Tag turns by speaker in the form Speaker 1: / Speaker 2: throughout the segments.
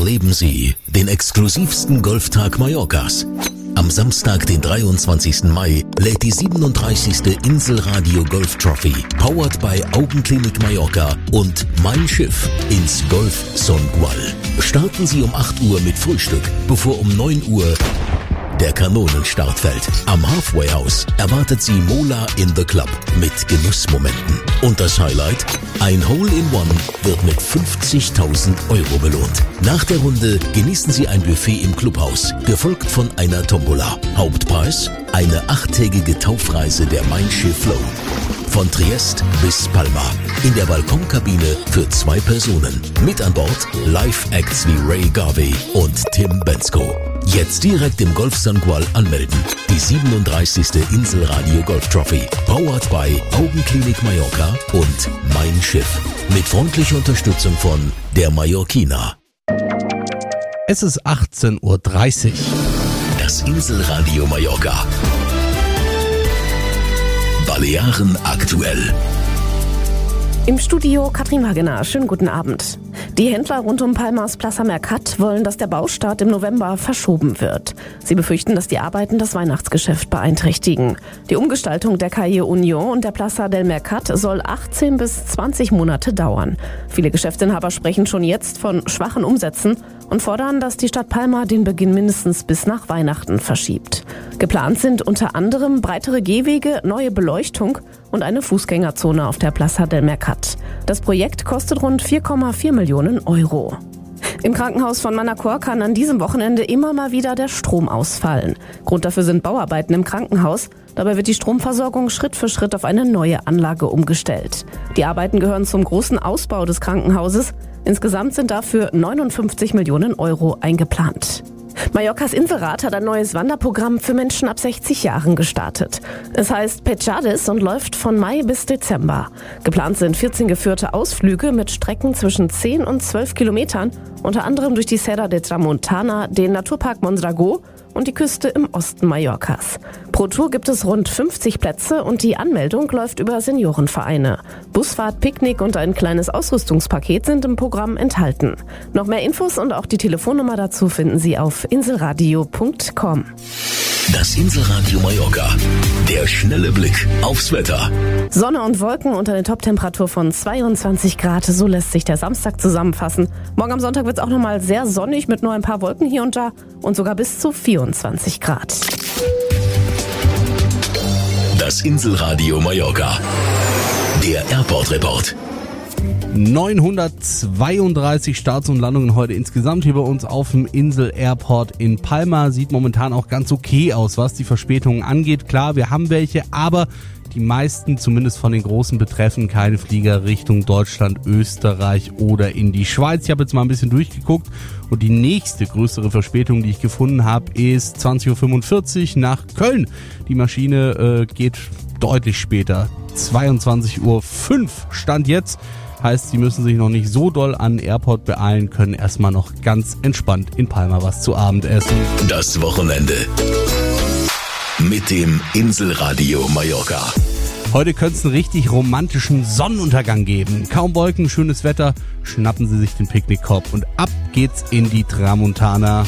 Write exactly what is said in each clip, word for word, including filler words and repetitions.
Speaker 1: Erleben Sie den exklusivsten Golftag Mallorcas. Am Samstag, den dreiundzwanzigsten Mai, lädt die siebenunddreißigste Inselradio Golf Trophy, powered by Augenklinik Mallorca und Mein Schiff ins Golf Songual. Starten Sie um acht Uhr mit Frühstück, bevor um neun Uhr der Kanonenstart fällt. Am Halfway House erwartet Sie Mola in the Club mit Genussmomenten. Und das Highlight? Ein Hole-in-One wird mit fünfzigtausend Euro belohnt. Nach der Runde genießen Sie ein Buffet im Clubhaus, gefolgt von einer Tombola. Hauptpreis? Eine achttägige Taufreise der Mein Schiff Flow. Von Triest bis Palma. In der Balkonkabine für zwei Personen. Mit an Bord Live-Acts wie Ray Garvey und Tim Bensko. Jetzt direkt im Golf Songual anmelden. Die siebenunddreißigste Inselradio Golf Trophy. Powered by Augenklinik Mallorca und Mein Schiff. Mit freundlicher Unterstützung von der Mallorquina.
Speaker 2: Es ist achtzehn Uhr dreißig.
Speaker 1: Das Inselradio Mallorca. Balearen aktuell.
Speaker 3: Im Studio Katrin Wagener. Schönen guten Abend. Die Händler rund um Palmas Plaza Mercat wollen, dass der Baustart im November verschoben wird. Sie befürchten, dass die Arbeiten das Weihnachtsgeschäft beeinträchtigen. Die Umgestaltung der Calle Union und der Plaza del Mercat soll achtzehn bis zwanzig Monate dauern. Viele Geschäftsinhaber sprechen schon jetzt von schwachen Umsätzen und fordern, dass die Stadt Palma den Beginn mindestens bis nach Weihnachten verschiebt. Geplant sind unter anderem breitere Gehwege, neue Beleuchtung und eine Fußgängerzone auf der Plaza del Mercat. Das Projekt kostet rund vier Komma vier Millionen Euro. Im Krankenhaus von Manacor kann an diesem Wochenende immer mal wieder der Strom ausfallen. Grund dafür sind Bauarbeiten im Krankenhaus. Dabei wird die Stromversorgung Schritt für Schritt auf eine neue Anlage umgestellt. Die Arbeiten gehören zum großen Ausbau des Krankenhauses. Insgesamt sind dafür neunundfünfzig Millionen Euro eingeplant. Mallorcas Inselrat hat ein neues Wanderprogramm für Menschen ab sechzig Jahren gestartet. Es heißt Petjades und läuft von Mai bis Dezember. Geplant sind vierzehn geführte Ausflüge mit Strecken zwischen zehn und zwölf Kilometern, unter anderem durch die Serra de Tramontana, den Naturpark Mondragó und die Küste im Osten Mallorcas. Pro Tour gibt es rund fünfzig Plätze und die Anmeldung läuft über Seniorenvereine. Busfahrt, Picknick und ein kleines Ausrüstungspaket sind im Programm enthalten. Noch mehr Infos und auch die Telefonnummer dazu finden Sie auf inselradio punkt com.
Speaker 1: Das Inselradio Mallorca. Der schnelle Blick aufs Wetter.
Speaker 3: Sonne und Wolken und eine Toptemperatur von zweiundzwanzig Grad. So lässt sich der Samstag zusammenfassen. Morgen am Sonntag wird es auch nochmal sehr sonnig mit nur ein paar Wolken hier und da und sogar bis zu vierundzwanzig Grad.
Speaker 1: Das Inselradio Mallorca. Der Airport Report.
Speaker 2: neunhundertzweiunddreißig Starts und Landungen heute insgesamt hier bei uns auf dem Insel Airport in Palma. Sieht momentan auch ganz okay aus, was die Verspätungen angeht. Klar, wir haben welche, aber die meisten, zumindest von den Großen, betreffen keine Flieger Richtung Deutschland, Österreich oder in die Schweiz. Ich habe jetzt mal ein bisschen durchgeguckt und die nächste größere Verspätung, die ich gefunden habe, ist zwanzig Uhr fünfundvierzig nach Köln. Die Maschine äh, geht deutlich später. zweiundzwanzig Uhr fünf Stand jetzt. Heißt, Sie müssen sich noch nicht so doll an den Airport beeilen, können erstmal noch ganz entspannt in Palma was zu Abend essen.
Speaker 1: Das Wochenende mit dem Inselradio Mallorca.
Speaker 2: Heute könnte es einen richtig romantischen Sonnenuntergang geben. Kaum Wolken, schönes Wetter, schnappen Sie sich den Picknickkorb und ab geht's in die Tramontana.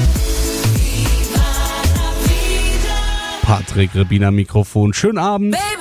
Speaker 2: Patrick Rebiner Mikrofon, schönen Abend.